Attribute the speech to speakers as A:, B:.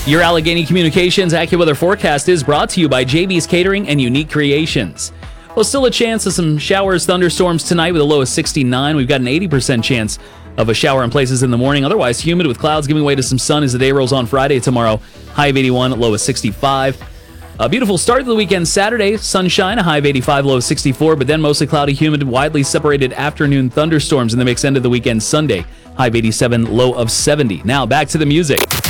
A: Your Allegheny Communications AccuWeather forecast is brought to you by JB's Catering and Unique Creations. Well, still a chance of some showers, thunderstorms tonight with a low of 69. We've got an 80% chance of a shower in places in the morning. Otherwise, humid with clouds giving way to some sun as the day rolls on Friday. Tomorrow, high of 81, low of 65. A beautiful start to the weekend Saturday. Sunshine, a high of 85, low of 64. But then mostly cloudy, humid, widely separated afternoon thunderstorms in the mix end of the weekend Sunday. High of 87, low of 70. Now back to the music.